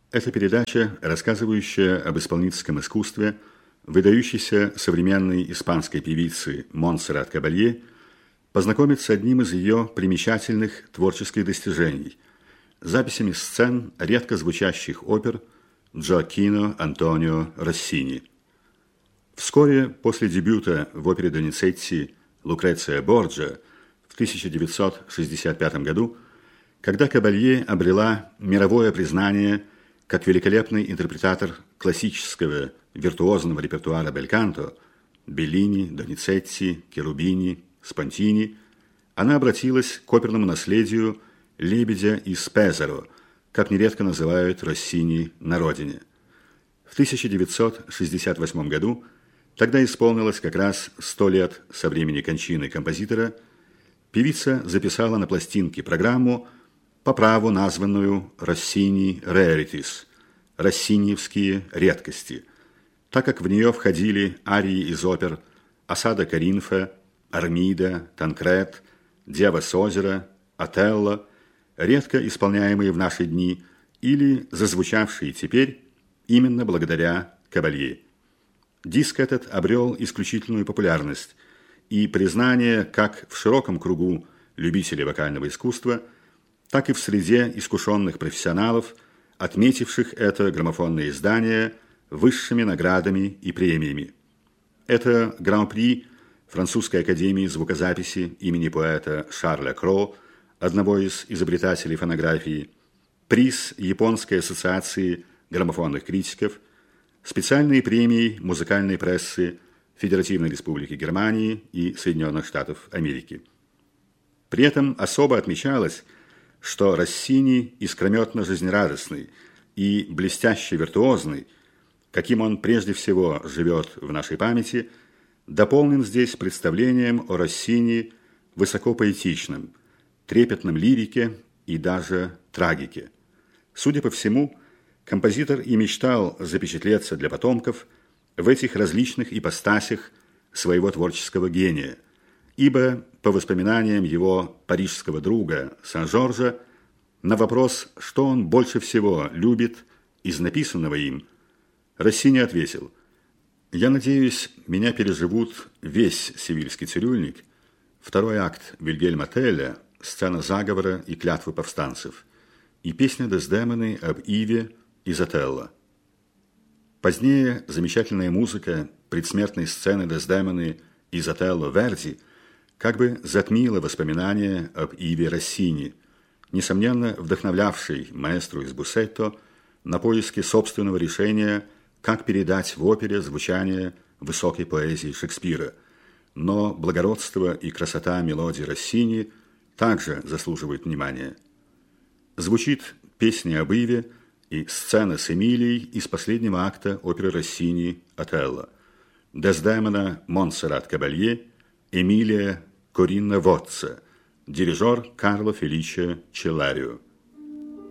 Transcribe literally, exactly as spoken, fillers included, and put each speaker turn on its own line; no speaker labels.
Это передача, рассказывающая об исполнительском искусстве выдающейся современной испанской певицы Монсеррат Кабалье, познакомит с одним из ее примечательных творческих достижений – записями сцен редко звучащих опер Джоаккино Антонио Россини. Вскоре после дебюта в опере Доницетти «Лукреция Борджиа» в тысяча девятьсот шестьдесят пятом году, когда Кабалье обрела мировое признание как великолепный интерпретатор классического виртуозного репертуара бельканто Беллини, Доницетти, Черубини, Спонтини, она обратилась к оперному наследию «Лебедя из Пезаро», как нередко называют Россини на родине. В тысяча девятьсот шестьдесят восьмом году, тогда исполнилось как раз сто лет со времени кончины композитора, певица записала на пластинке программу, по праву названную «Россини Rarities» – «Россиниевские редкости», так как в нее входили арии из опер «Осада Коринфа», «Армида», «Танкрет», «Дева с озера», «Отелло», редко исполняемые в наши дни или зазвучавшие теперь именно благодаря Кабалье. Диск этот обрел исключительную популярность и признание как в широком кругу любителей вокального искусства, так и в среде искушенных профессионалов, отметивших это граммофонное издание высшими наградами и премиями. Это гран-при Французской академии звукозаписи имени поэта Шарля Кро, одного из изобретателей фонографии, приз Японской ассоциации граммофонных критиков, специальные премии музыкальной прессы Федеративной Республики Германии и Соединенных Штатов Америки. При этом особо отмечалось, что Россини искрометно жизнерадостный и блестяще виртуозный, каким он прежде всего живет в нашей памяти, дополнен здесь представлением о Россини высокопоэтичном, трепетном лирике и даже трагике. Судя по всему, композитор и мечтал запечатлеться для потомков в этих различных ипостасях своего творческого гения, ибо, по воспоминаниям его парижского друга Сан-Жоржа, на вопрос, что он больше всего любит из написанного им, Россини ответил: «Я надеюсь, меня переживут весь севильский цирюльник, второй акт Вильгельма Телля, сцена заговора и клятвы повстанцев, и песня Дездемоны об Иве из Отелло». Позднее замечательная музыка предсмертной сцены Дездемоны из Отелло Верди как бы затмила воспоминания об Иве Россини, несомненно вдохновлявшей маэстру из Буссетто на поиски собственного решения, как передать в опере звучание высокой поэзии Шекспира. Но благородство и красота мелодии Россини также заслуживают внимания. Звучит песня об Иве и сцена с Эмилией из последнего акта оперы Россини «Отелло». Дездемона Монсеррат Кабалье, Эмилия Коринна Воцца, дирижер Карло Феличе Челларио.